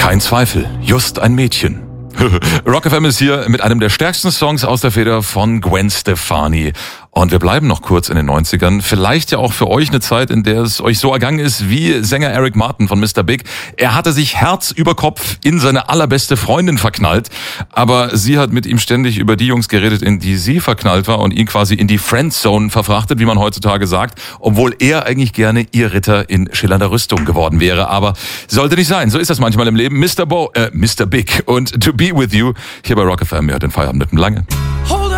Kein Zweifel, just ein Mädchen. Rock FM ist hier mit einem der stärksten Songs aus der Feder von Gwen Stefani. Und wir bleiben noch kurz in den 90ern. Vielleicht ja auch für euch eine Zeit, in der es euch so ergangen ist wie Sänger Eric Martin von Mr. Big. Er hatte sich Herz über Kopf in seine allerbeste Freundin verknallt. Aber sie hat mit ihm ständig über die Jungs geredet, in die sie verknallt war und ihn quasi in die Friendzone verfrachtet, wie man heutzutage sagt. Obwohl er eigentlich gerne ihr Ritter in schillernder Rüstung geworden wäre. Aber sollte nicht sein. So ist das manchmal im Leben. Mr. Big und To Be With You hier bei Rock FM. Ihr hört den Feierabend mit dem Lange.